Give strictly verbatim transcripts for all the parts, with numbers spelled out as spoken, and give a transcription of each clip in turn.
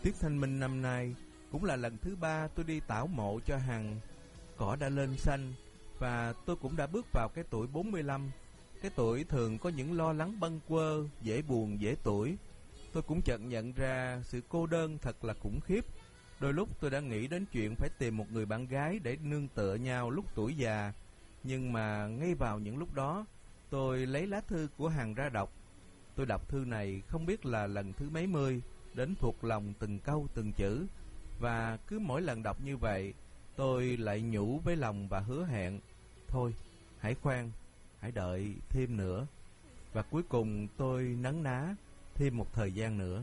Tiết Thanh Minh năm nay cũng là lần thứ ba tôi đi tảo mộ cho Hằng. Cỏ đã lên xanh và tôi cũng đã bước vào cái tuổi bốn mươi lăm. Cái tuổi thường có những lo lắng bâng quơ, dễ buồn, dễ tủi. Tôi cũng chợt nhận ra sự cô đơn thật là khủng khiếp. Đôi lúc tôi đã nghĩ đến chuyện phải tìm một người bạn gái để nương tựa nhau lúc tuổi già. Nhưng mà ngay vào những lúc đó, tôi lấy lá thư của Hằng ra đọc. Tôi đọc thư này không biết là lần thứ mấy mươi, đến thuộc lòng từng câu từng chữ. Và cứ mỗi lần đọc như vậy, tôi lại nhủ với lòng và hứa hẹn: thôi, hãy khoan, hãy đợi thêm nữa. Và cuối cùng tôi nấn ná thêm một thời gian nữa.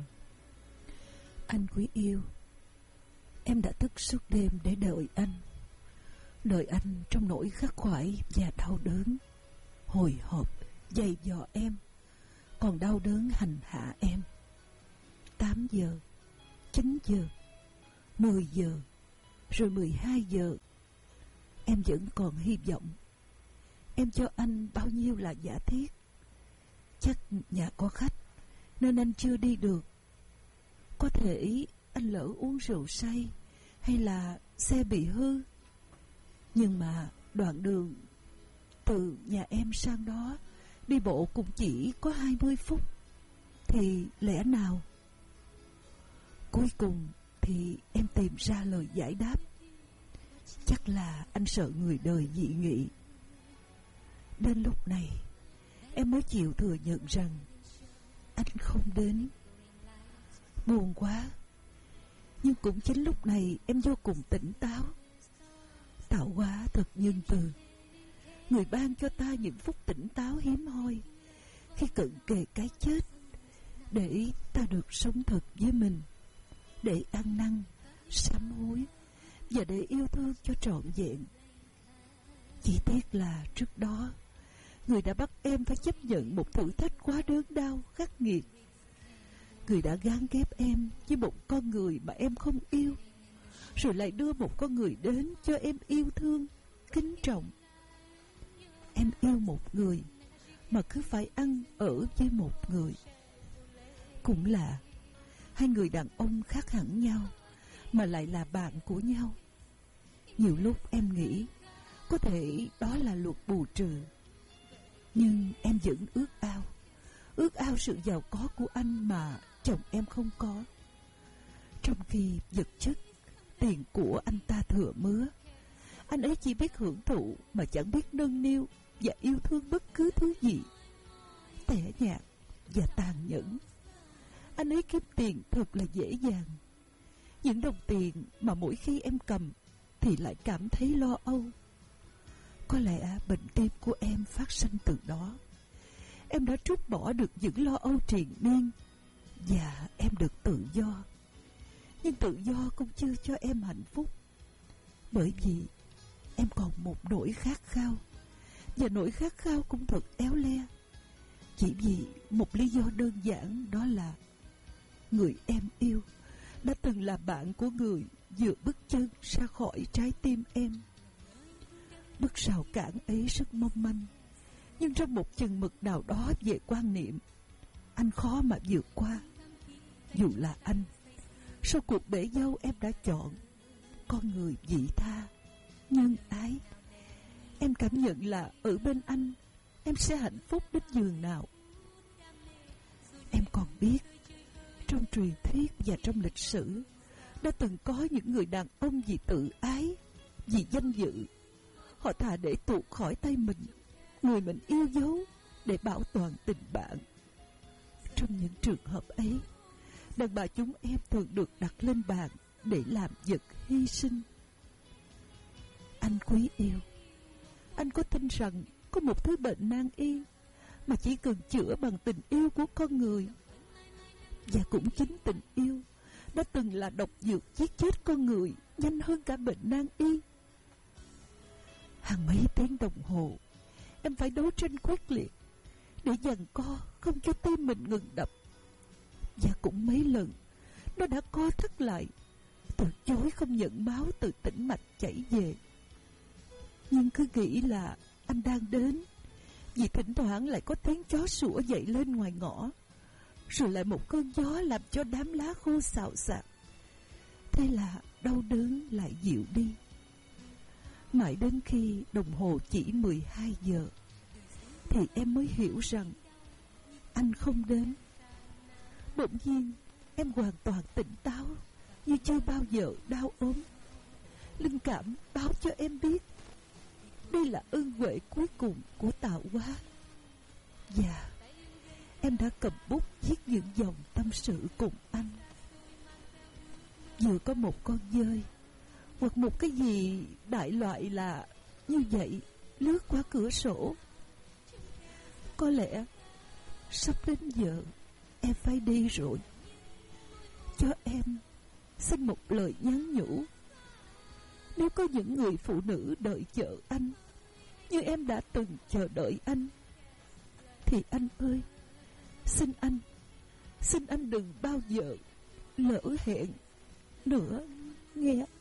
Anh quý yêu, em đã thức suốt đêm để đợi anh. Đợi anh trong nỗi khắc khoải và đau đớn, hồi hộp, dày dò em, còn đau đớn hành hạ em. Tám giờ, chín giờ, mười giờ, rồi mười hai giờ, em vẫn còn hy vọng. Em cho anh bao nhiêu là giả thiết. Chắc nhà có khách nên anh chưa đi được. Có thể anh lỡ uống rượu say, hay là xe bị hư. Nhưng mà đoạn đường từ nhà em sang đó đi bộ cũng chỉ có hai mươi phút. Thì lẽ nào? Cuối cùng thì em tìm ra lời giải đáp. Chắc là anh sợ người đời dị nghị. Đến lúc này em mới chịu thừa nhận rằng anh không đến. Buồn quá. Nhưng cũng chính lúc này em vô cùng tỉnh táo. Tạo hóa thật nhân từ. Người ban cho ta những phút tỉnh táo hiếm hoi khi cận kề cái chết, để ta được sống thật với mình, để ăn năn, sám hối và để yêu thương cho trọn vẹn. Chỉ tiếc là trước đó người đã bắt em phải chấp nhận một thử thách quá đớn đau, khắc nghiệt. Người đã gán ghép em với một con người mà em không yêu, rồi lại đưa một con người đến cho em yêu thương, kính trọng. Em yêu một người mà cứ phải ăn ở với một người. Cũng là hai người đàn ông khác hẳn nhau mà lại là bạn của nhau. Nhiều lúc em nghĩ có thể đó là luật bù trừ. Nhưng em vẫn ước ao Ước ao sự giàu có của anh mà chồng em không có. Trong khi vật chất, tiền của anh ta thừa mứa, anh ấy chỉ biết hưởng thụ mà chẳng biết nâng niu và yêu thương bất cứ thứ gì. Tẻ nhạt và tàn nhẫn. Anh ấy kiếm tiền thật là dễ dàng. Những đồng tiền mà mỗi khi em cầm thì lại cảm thấy lo âu. Có lẽ bệnh tim của em phát sinh từ đó. Em đã trút bỏ được những lo âu triền miên và em được tự do. Nhưng tự do cũng chưa cho em hạnh phúc, bởi vì em còn một nỗi khát khao. Và nỗi khát khao cũng thật éo le. Chỉ vì một lý do đơn giản, đó là người em yêu đã từng là bạn của người vừa bước chân ra khỏi trái tim em. Bức rào cản ấy rất mong manh, nhưng trong một chừng mực nào đó về quan niệm, anh khó mà vượt qua. Dù là anh, sau cuộc bể dâu em đã chọn con người vị tha, nhân ái. Em cảm nhận là ở bên anh em sẽ hạnh phúc đến giường nào. Em còn biết, trong truyền thuyết và trong lịch sử đã từng có những người đàn ông vì tự ái, vì danh dự, họ thà để tuột khỏi tay mình người mình yêu dấu để bảo toàn tình bạn. Trong những trường hợp ấy, đàn bà chúng em thường được đặt lên bàn để làm vật hy sinh. Anh quý yêu, anh có tin rằng có một thứ bệnh nan y mà chỉ cần chữa bằng tình yêu của con người? Và cũng chính tình yêu đã từng là độc dược giết chết con người nhanh hơn cả bệnh nan y. Hàng mấy tiếng đồng hồ em phải đấu tranh quyết liệt để giằng co không cho tim mình ngừng đập. Và cũng mấy lần nó đã co thắt lại, từ chối không nhận máu từ tĩnh mạch chảy về. Nhưng cứ nghĩ là anh đang đến, vì thỉnh thoảng lại có tiếng chó sủa dậy lên ngoài ngõ, rồi lại một cơn gió làm cho đám lá khô xào xạc Thế là đau đớn lại dịu đi. Mãi đến khi đồng hồ chỉ mười hai giờ thì em mới hiểu rằng anh không đến. Đột nhiên em hoàn toàn tỉnh táo như chưa bao giờ đau ốm. Linh cảm báo cho em biết đây là ơn huệ cuối cùng của tạo hóa. Và em đã cầm bút viết những dòng tâm sự cùng anh. Vừa có một con dơi hoặc một cái gì đại loại là như vậy lướt qua cửa sổ. Có lẽ sắp đến giờ em phải đi rồi. Cho em xin một lời nhắn nhủ. Nếu có những người phụ nữ đợi chờ anh như em đã từng chờ đợi anh, thì anh ơi, xin anh, xin anh đừng bao giờ lỡ hẹn nữa nghe.